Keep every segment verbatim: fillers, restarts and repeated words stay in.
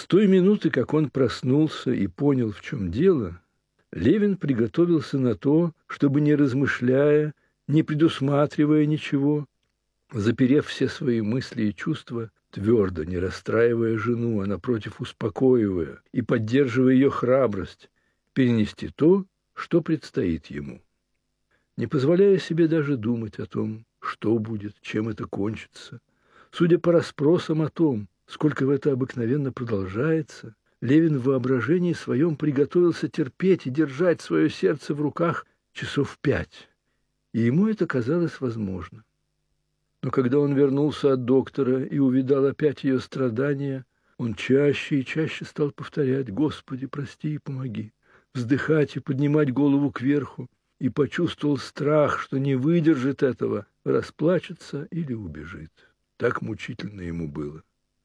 С той минуты, как он проснулся и понял, в чем дело, Левин приготовился на то, чтобы, не размышляя, не предусматривая ничего, заперев все свои мысли и чувства, твердо, не расстраивая жену, а напротив успокоивая и поддерживая ее храбрость, перенести то, что предстоит ему, не позволяя себе даже думать о том, что будет, чем это кончится. Судя по расспросам о том, сколько это обыкновенно продолжается, Левин в воображении своем приготовился терпеть и держать свое сердце в руках часов пять, и ему это казалось возможно. Но когда он вернулся от доктора и увидал опять ее страдания, он чаще и чаще стал повторять: «Господи, прости и помоги», вздыхать и поднимать голову кверху, и почувствовал страх, что не выдержит этого, расплачется или убежит. Так мучительно ему было.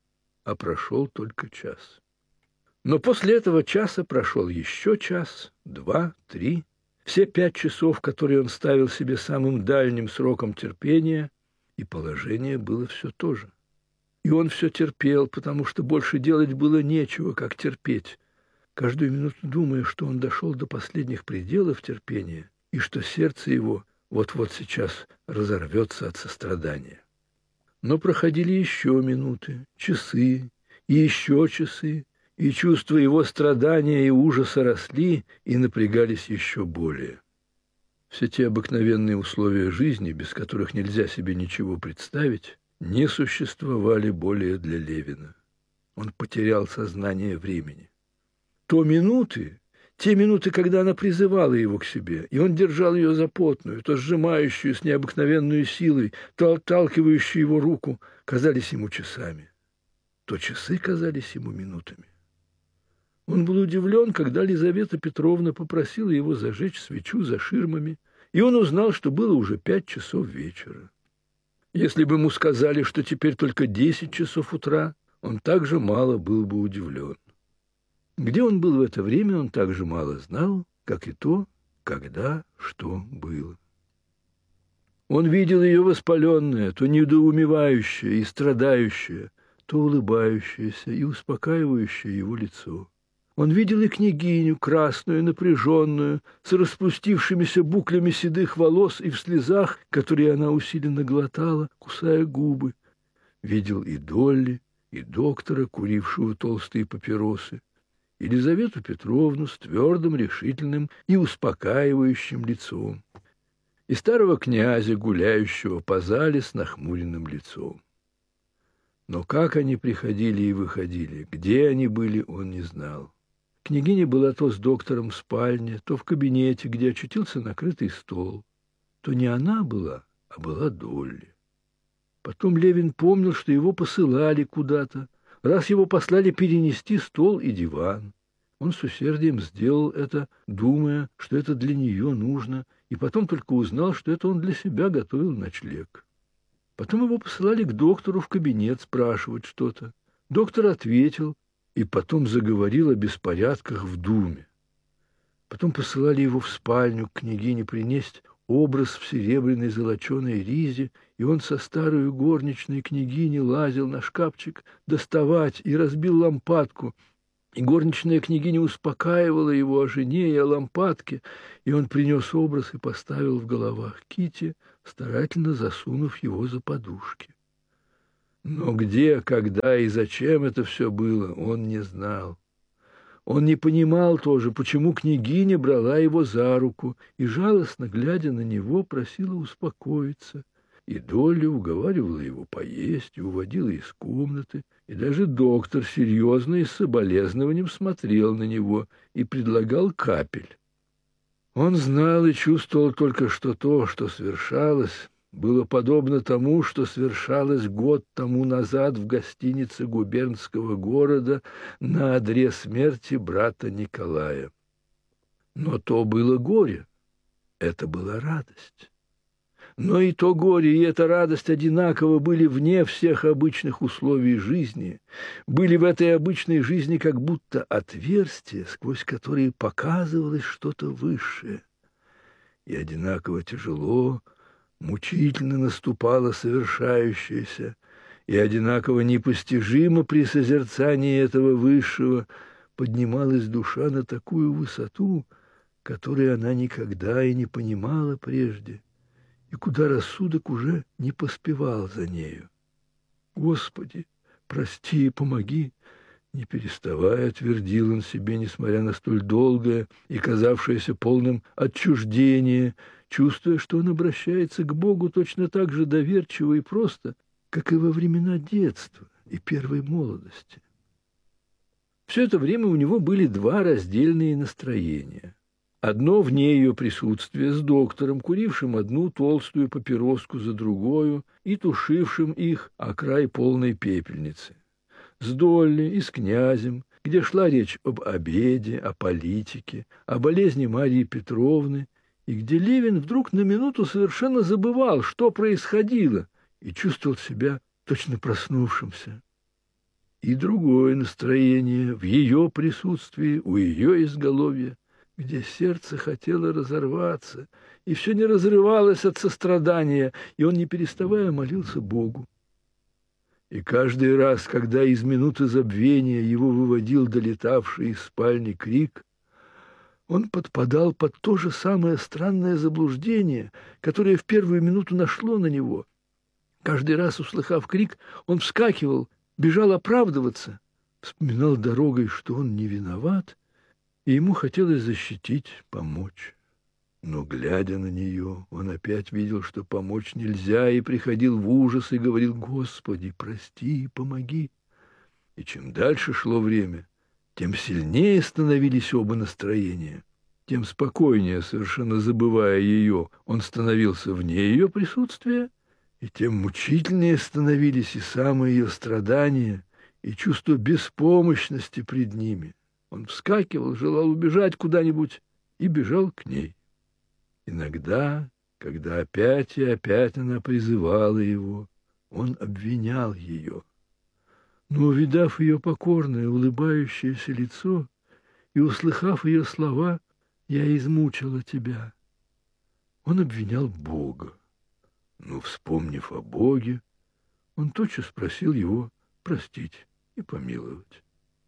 А прошел только час. Но после этого часа прошел еще час, два, три. Все пять часов, которые он ставил себе самым дальним сроком терпения, и положение было все то же. И он все терпел, потому что больше делать было нечего, как терпеть, каждую минуту думая, что он дошел до последних пределов терпения и что сердце его вот-вот сейчас разорвется от сострадания. Но проходили еще минуты, часы и еще часы, и чувства его страдания и ужаса росли и напрягались еще более. Все те обыкновенные условия жизни, без которых нельзя себе ничего представить, не существовали более для Левина. Он потерял сознание времени. То минуты, те минуты, когда она призывала его к себе, и он держал ее за потную, то сжимающую с необыкновенной силой, то отталкивающую его руку, казались ему часами, то часы казались ему минутами. Он был удивлен, когда Лизавета Петровна попросила его зажечь свечу за ширмами, и он узнал, что было уже пять часов вечера. Если бы ему сказали, что теперь только десять часов утра, он также мало был бы удивлен. Где он был в это время, он так же мало знал, как и то, когда, что было. Он видел ее воспаленное, то недоумевающее и страдающее, то улыбающееся и успокаивающее его лицо. Он видел и княгиню, красную, напряженную, с распустившимися буклями седых волос и в слезах, которые она усиленно глотала, кусая губы. Видел и Долли, и доктора, курившего толстые папиросы, Елизавету Петровну с твердым, решительным и успокаивающим лицом, и старого князя, гуляющего по зале с нахмуренным лицом. Но как они приходили и выходили, где они были, он не знал. Княгиня была то с доктором в спальне, то в кабинете, где очутился накрытый стол. То не она была, а была Долли. Потом Левин помнил, что его посылали куда-то, раз его послали перенести стол и диван. Он с усердием сделал это, думая, что это для нее нужно, и потом только узнал, что это он для себя готовил ночлег. Потом его посылали к доктору в кабинет спрашивать что-то. Доктор ответил и потом заговорил о беспорядках в Думе. Потом посылали его в спальню к княгине принести образ в серебряной золоченой ризе, и он со старой горничной княгини лазил на шкафчик доставать и разбил лампадку, и горничная княгиня успокаивала его о жене и о лампадке, и он принес образ и поставил в головах Кити, старательно засунув его за подушки. Но где, когда и зачем это все было, он не знал. Он не понимал тоже, почему княгиня брала его за руку и, жалостно глядя на него, просила успокоиться. И Долли уговаривала его поесть и уводила из комнаты, и даже доктор серьезно и с соболезнованием смотрел на него и предлагал капель. Он знал и чувствовал только, что то, что свершалось, было подобно тому, что свершалось год тому назад в гостинице губернского города на одре смерти брата Николая. Но то было горе, это была радость. Но и то горе, и эта радость одинаково были вне всех обычных условий жизни, были в этой обычной жизни как будто отверстия, сквозь которые показывалось что-то высшее. И одинаково тяжело, мучительно наступало совершающееся, и одинаково непостижимо при созерцании этого высшего поднималась душа на такую высоту, которой она никогда и не понимала прежде, и куда рассудок уже не поспевал за нею. «Господи, прости и помоги!» Не переставая, твердил он себе, несмотря на столь долгое и казавшееся полным отчуждение, чувствуя, что он обращается к Богу точно так же доверчиво и просто, как и во времена детства и первой молодости. Все это время у него были два раздельные настроения. Одно вне ее присутствия с доктором, курившим одну толстую папироску за другою и тушившим их о край полной пепельницы. С Долли и с князем, где шла речь об обеде, о политике, о болезни Марии Петровны, и где Левин вдруг на минуту совершенно забывал, что происходило, и чувствовал себя точно проснувшимся. И другое настроение в ее присутствии, у ее изголовья, где сердце хотело разорваться, и все не разрывалось от сострадания, и он, не переставая, молился Богу. И каждый раз, когда из минуты забвения его выводил долетавший из спальни крик, он подпадал под то же самое странное заблуждение, которое в первую минуту нашло на него. Каждый раз, услыхав крик, он вскакивал, бежал оправдываться, вспоминал дорогой, что он не виноват, и ему хотелось защитить, помочь. Но, глядя на нее, он опять видел, что помочь нельзя, и приходил в ужас и говорил: «Господи, прости и помоги». И чем дальше шло время, тем сильнее становились оба настроения, тем спокойнее, совершенно забывая ее, он становился вне ее присутствия, и тем мучительнее становились и самые ее страдания, и чувство беспомощности пред ними. Он вскакивал, желал убежать куда-нибудь, и бежал к ней. Иногда, когда опять и опять она призывала его, он обвинял ее. Но, увидав ее покорное, улыбающееся лицо и услыхав ее слова: «Я измучила тебя», он обвинял Бога. Но, вспомнив о Боге, он тотчас просил его простить и помиловать.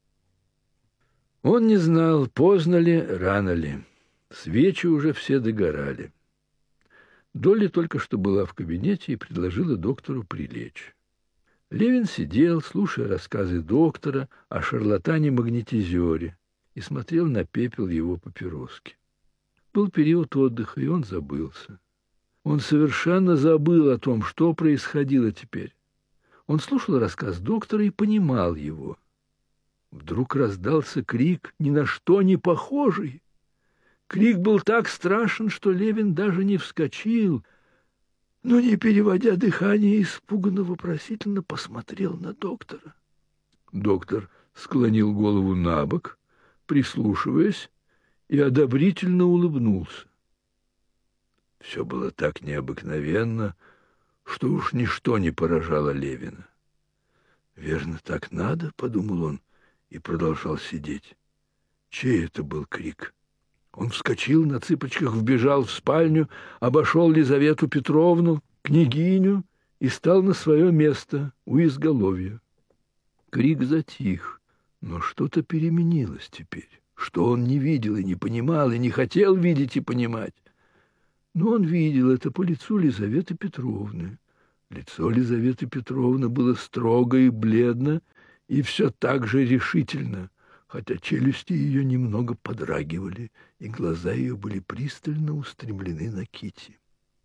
Он не знал, поздно ли, рано ли. Свечи уже все догорали. Долли только что была в кабинете и предложила доктору прилечь. Левин сидел, слушая рассказы доктора о шарлатане-магнетизере, и смотрел на пепел его папироски. Был период отдыха, и он забылся. Он совершенно забыл о том, что происходило теперь. Он слушал рассказ доктора и понимал его. Вдруг раздался крик, ни на что не похожий. Крик был так страшен, что Левин даже не вскочил, но, не переводя дыхание, испуганно вопросительно посмотрел на доктора. Доктор склонил голову набок, прислушиваясь, и одобрительно улыбнулся. Все было так необыкновенно, что уж ничто не поражало Левина. «Верно, так надо», — подумал он, и продолжал сидеть. Чей это был крик? Он вскочил, на цыпочках вбежал в спальню, обошел Лизавету Петровну, княгиню, и стал на свое место у изголовья. Крик затих, но что-то переменилось теперь, что он не видел и не понимал, и не хотел видеть и понимать. Но он видел это по лицу Лизаветы Петровны. Лицо Лизаветы Петровны было строго и бледно, и все так же решительно, хотя челюсти ее немного подрагивали, и глаза ее были пристально устремлены на Кити.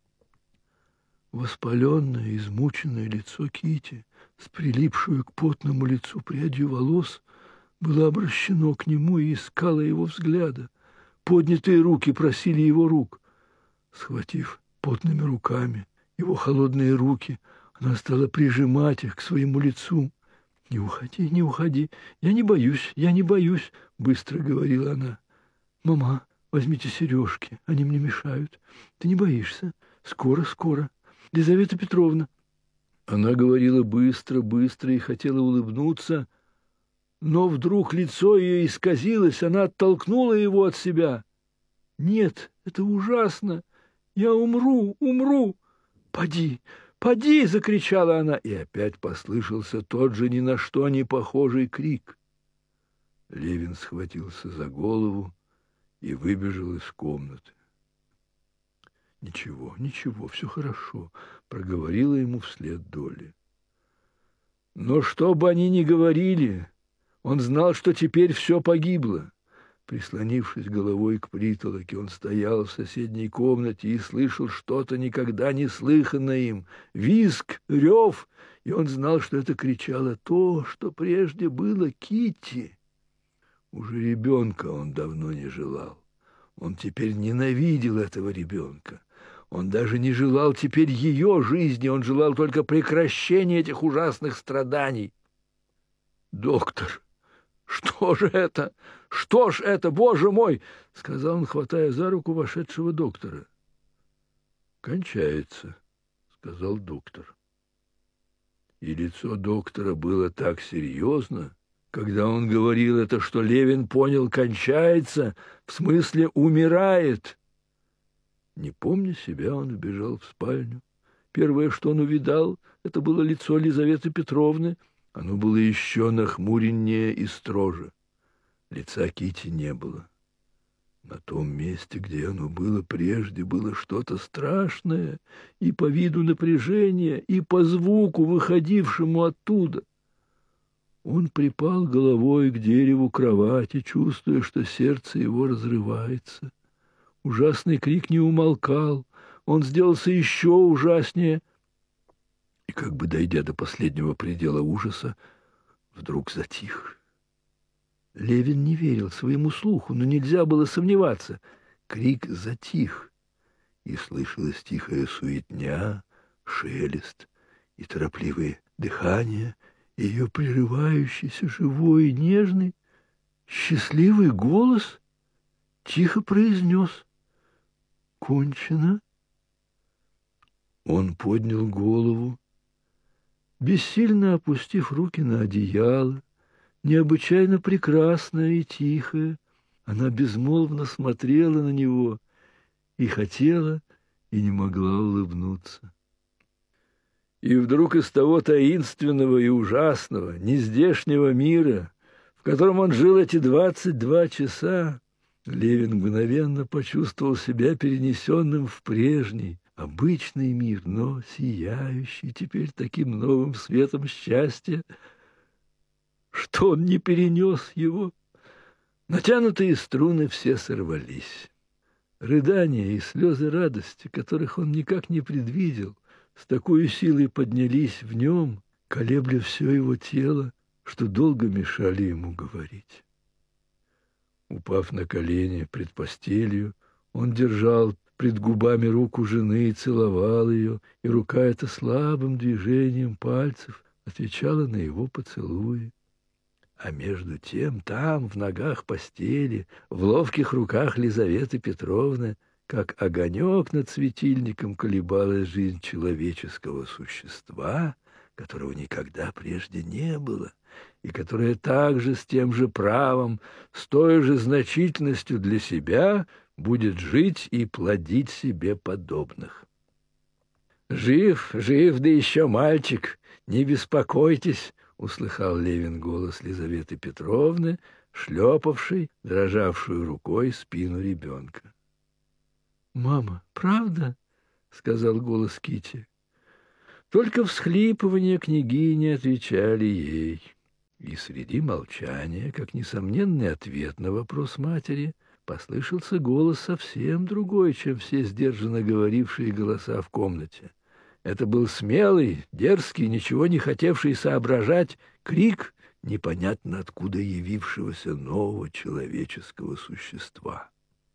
Воспаленное, измученное лицо Кити, с прилипшую к потному лицу прядью волос, было обращено к нему и искало его взгляда. Поднятые руки просили его рук. Схватив потными руками его холодные руки, она стала прижимать их к своему лицу. «Не уходи, не уходи, я не боюсь, я не боюсь», — быстро говорила она. «Мама, возьмите сережки, они мне мешают. Ты не боишься? Скоро, скоро. Лизавета Петровна». Она говорила быстро, быстро и хотела улыбнуться, но вдруг лицо ее исказилось, она оттолкнула его от себя. «Нет, это ужасно! Я умру, умру! Поди, Поди!» — закричала она, и опять послышался тот же ни на что не похожий крик. Левин схватился за голову и выбежал из комнаты. «Ничего, ничего, все хорошо», — проговорила ему вслед Долли. Но что бы они ни говорили, он знал, что теперь все погибло. Прислонившись головой к притолоке, он стоял в соседней комнате и слышал что-то никогда не слыханное им. Визг, рев, и он знал, что это кричало то, что прежде было Китти. Уже ребенка он давно не желал. Он теперь ненавидел этого ребенка. Он даже не желал теперь ее жизни, он желал только прекращения этих ужасных страданий. «Доктор, что же это? Что ж это, Боже мой!» — сказал он, хватая за руку вошедшего доктора. «Кончается», — сказал доктор. И лицо доктора было так серьезно, когда он говорил это, что Левин понял: кончается, в смысле умирает. Не помня себя, он вбежал в спальню. Первое, что он увидал, это было лицо Лизаветы Петровны. Оно было еще нахмуреннее и строже. Лица Кити не было. На том месте, где оно было прежде, было что-то страшное, и по виду напряжение, и по звуку, выходившему оттуда. Он припал головой к дереву кровати, чувствуя, что сердце его разрывается. Ужасный крик не умолкал, он сделался еще ужаснее, и, как бы дойдя до последнего предела ужаса, вдруг затих. Левин не верил своему слуху, но нельзя было сомневаться. Крик затих, и слышалась тихая суетня, шелест и торопливые дыхания, ее прерывающийся живой и нежный, счастливый голос тихо произнес: «Кончено». Он поднял голову, бессильно опустив руки на одеяло. Необычайно прекрасная и тихая, она безмолвно смотрела на него и хотела, и не могла улыбнуться. И вдруг из того таинственного и ужасного, нездешнего мира, в котором он жил эти двадцать два часа, Левин мгновенно почувствовал себя перенесенным в прежний, обычный мир, но сияющий теперь таким новым светом счастья, что он не перенес его. Натянутые струны все сорвались. Рыдания и слезы радости, которых он никак не предвидел, с такой силой поднялись в нем, колебля все его тело, что долго мешали ему говорить. Упав на колени пред постелью, он держал пред губами руку жены и целовал ее, и рука эта слабым движением пальцев отвечала на его поцелуи. А между тем там, в ногах постели, в ловких руках Лизаветы Петровны, как огонек над светильником, колебалась жизнь человеческого существа, которого никогда прежде не было, и которое также с тем же правом, с той же значительностью для себя будет жить и плодить себе подобных. «Жив, жив, да еще мальчик, не беспокойтесь», — услыхал Левин голос Лизаветы Петровны, шлепавшей, дрожавшую рукой спину ребенка. «Мама, правда?» — сказал голос Кити. Только всхлипывания княгини отвечали ей, и среди молчания, как несомненный ответ на вопрос матери, послышался голос совсем другой, чем все сдержанно говорившие голоса в комнате. Это был смелый, дерзкий, ничего не хотевший соображать крик непонятно откуда явившегося нового человеческого существа.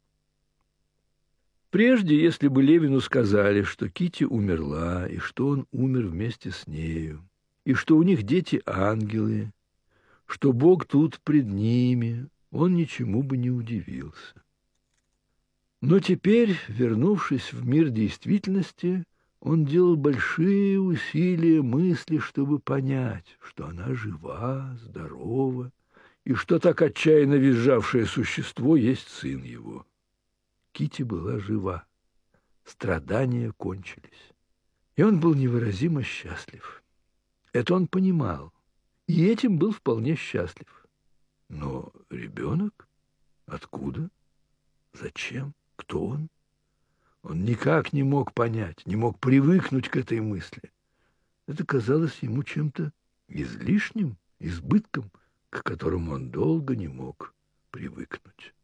Прежде, если бы Левину сказали, что Кити умерла, и что он умер вместе с нею, и что у них дети-ангелы, что Бог тут пред ними, он ничему бы не удивился. Но теперь, вернувшись в мир действительности, он делал большие усилия мысли, чтобы понять, что она жива, здорова, и что так отчаянно визжавшее существо есть сын его. Кити была жива. Страдания кончились. И он был невыразимо счастлив. Это он понимал. И этим был вполне счастлив. Но ребенок? Откуда? Зачем? Кто он? Он никак не мог понять, не мог привыкнуть к этой мысли. Это казалось ему чем-то излишним, избытком, к которому он долго не мог привыкнуть.